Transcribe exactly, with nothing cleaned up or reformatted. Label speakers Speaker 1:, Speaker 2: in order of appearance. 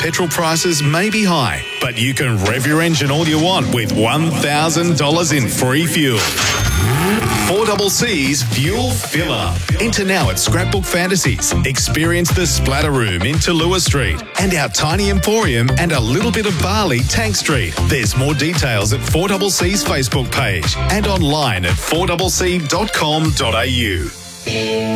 Speaker 1: petrol prices may be high, but you can rev your engine all you want with one thousand dollars in free fuel. four C C's Fuel Filler. Enter now at Scrapbook Fantasies. Experience the Splatter Room in Tallulah Street and our Tiny Emporium and a little bit of Barley, Tank Street. There's more details at four C C's Facebook page and online at four c c dot com dot a u.